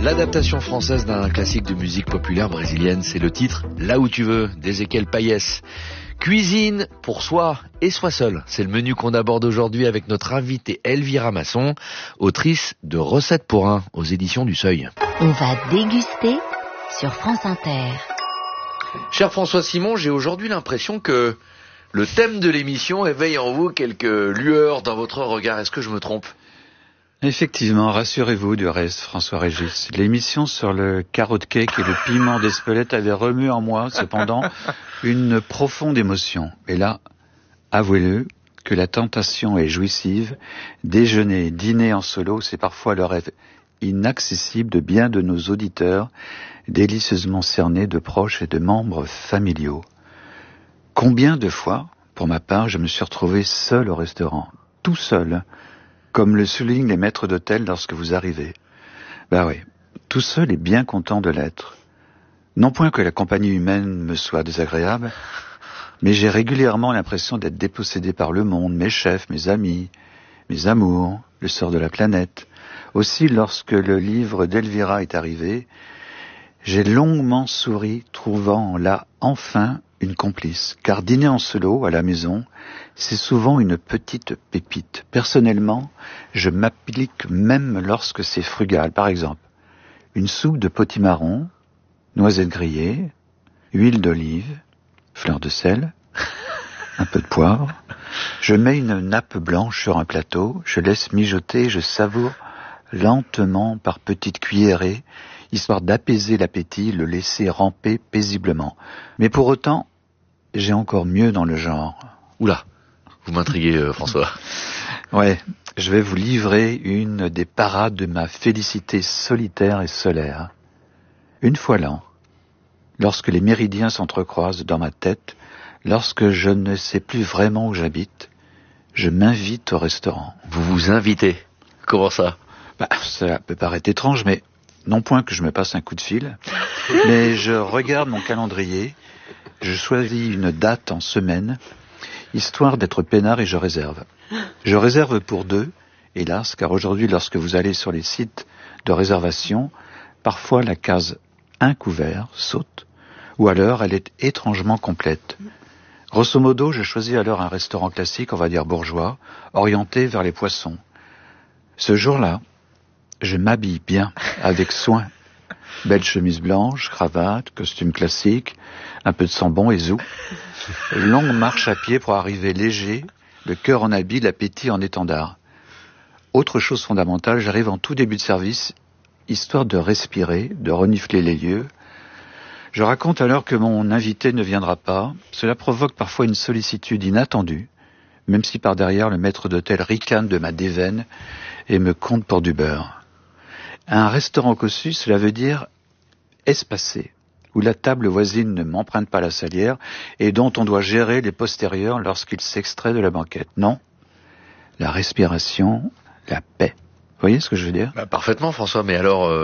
L'adaptation française d'un classique de musique populaire brésilienne, c'est le titre « Là où tu veux » d'Ezequiel Payès. Cuisine pour soi et soi seul, c'est le menu qu'on aborde aujourd'hui avec notre invitée Elvira Masson, autrice de Recettes pour un aux éditions du Seuil. On va déguster sur France Inter. Cher François Simon, j'ai aujourd'hui l'impression que le thème de l'émission éveille en vous quelques lueurs dans votre regard. Est-ce que je me trompe ? Effectivement, rassurez-vous du reste, François-Régis. L'émission sur le carrot cake et le piment d'Espelette avait remué en moi, cependant, une profonde émotion. Et là, avouez-le, que la tentation est jouissive. Déjeuner, dîner en solo, c'est parfois le rêve inaccessible de bien de nos auditeurs, délicieusement cernés de proches et de membres familiaux. Combien de fois, pour ma part, je me suis retrouvé seul au restaurant, tout seul, comme le soulignent les maîtres d'hôtel lorsque vous arrivez. Ben oui, tout seul et bien content de l'être. Non point que la compagnie humaine me soit désagréable, mais j'ai régulièrement l'impression d'être dépossédé par le monde, mes chefs, mes amis, mes amours, le sort de la planète. Aussi, lorsque le livre d'Elvira est arrivé, j'ai longuement souri, trouvant là enfin une complice. Car dîner en solo, à la maison, c'est souvent une petite pépite. Personnellement, je m'applique même lorsque c'est frugal. Par exemple, une soupe de potimarron, noisettes grillées, huile d'olive, fleur de sel, un peu de poivre. Je mets une nappe blanche sur un plateau, je laisse mijoter, je savoure lentement par petites cuillerées, histoire d'apaiser l'appétit, le laisser ramper paisiblement. Mais pour autant, j'ai encore mieux dans le genre. Oula, vous m'intriguez, François. Ouais, je vais vous livrer une des parades de ma félicité solitaire et solaire. Une fois l'an, lorsque les méridiens s'entrecroisent dans ma tête, lorsque je ne sais plus vraiment où j'habite, je m'invite au restaurant. Vous vous invitez ? Comment ça ? Ça peut paraître étrange, mais non point que je me passe un coup de fil, mais je regarde mon calendrier, je choisis une date en semaine, histoire d'être peinard et je réserve. Je réserve pour deux, hélas, car aujourd'hui, lorsque vous allez sur les sites de réservation, parfois la case « un couvert » saute, ou alors elle est étrangement complète. Grosso modo, je choisis alors un restaurant classique, on va dire bourgeois, orienté vers les poissons. Ce jour-là, je m'habille bien, avec soin. Belle chemise blanche, cravate, costume classique, un peu de sambon et zou. Longue marche à pied pour arriver léger, le cœur en habit, l'appétit en étendard. Autre chose fondamentale, j'arrive en tout début de service, histoire de respirer, de renifler les lieux. Je raconte alors que mon invité ne viendra pas. Cela provoque parfois une sollicitude inattendue, même si par derrière le maître d'hôtel ricane de ma déveine et me compte pour du beurre. Un restaurant cossu, cela veut dire espacé, où la table voisine ne m'emprunte pas la salière et dont on doit gérer les postérieurs lorsqu'il s'extrait de la banquette. Non, la respiration, la paix. Vous voyez ce que je veux dire ? Parfaitement, François, mais alors